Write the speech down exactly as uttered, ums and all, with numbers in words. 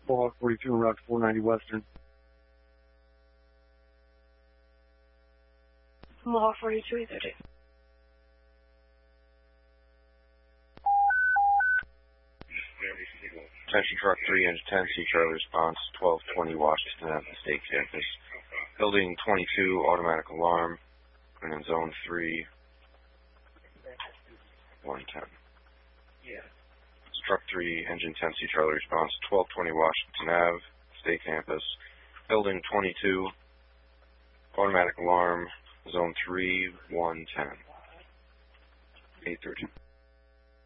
Mohawk forty-two and Route four ninety Western. Mohawk forty-two, eight thirty. Attention Truck three, Engine ten, C Charlie response, twelve twenty Washington Avenue State Campus. Building twenty-two, automatic alarm, and in Zone three, one ten. Truck three, Engine ten, C Charlie response, twelve twenty Washington Avenue State Campus. Building twenty-two, automatic alarm, Zone three, one ten. eight thirty.